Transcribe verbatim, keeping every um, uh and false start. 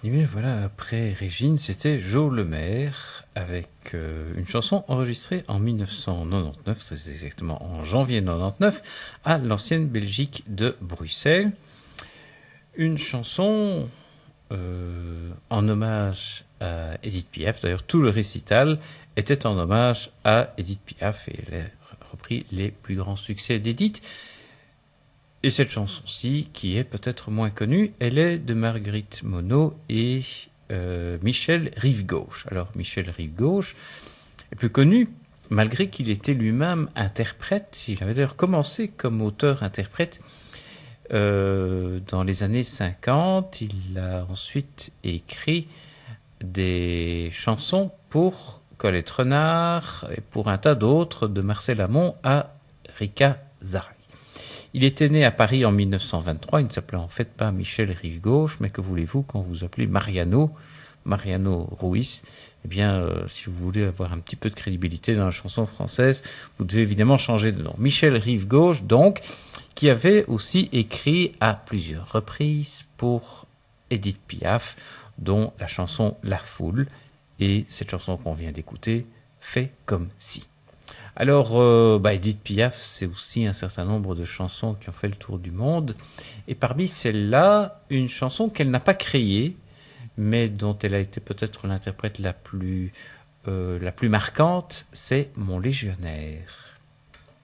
Et bien voilà, après Régine, c'était Jo Lemaire avec euh, une chanson enregistrée en mille neuf cent quatre-vingt-dix-neuf, très exactement en janvier mille neuf cent quatre-vingt-dix-neuf, à l'ancienne Belgique de Bruxelles. Une chanson euh, en hommage à Edith Piaf. D'ailleurs, tout le récital était en hommage à Edith Piaf et elle a repris les plus grands succès d'Edith. Et cette chanson-ci, qui est peut-être moins connue, elle est de Marguerite Monod et euh, Michel Rive-Gauche. Alors, Michel Rive-Gauche est plus connu, malgré qu'il était lui-même interprète. Il avait d'ailleurs commencé comme auteur-interprète euh, dans les années cinquante. Il a ensuite écrit des chansons pour Colette Renard et pour un tas d'autres, de Marcel Amont à Rika Zaraï. Il était né à Paris en mille neuf cent vingt-trois, il ne s'appelait en fait pas Michel Rive-Gauche, mais que voulez-vous quand vous vous appelez Mariano, Mariano Ruiz, eh bien, euh, si vous voulez avoir un petit peu de crédibilité dans la chanson française, vous devez évidemment changer de nom. Michel Rive-Gauche, donc, qui avait aussi écrit à plusieurs reprises pour Edith Piaf, dont la chanson La Foule, et cette chanson qu'on vient d'écouter fait comme si. Alors, euh, bah Edith Piaf, c'est aussi un certain nombre de chansons qui ont fait le tour du monde. Et parmi celles-là, une chanson qu'elle n'a pas créée, mais dont elle a été peut-être l'interprète la plus, euh, la plus marquante, c'est Mon Légionnaire.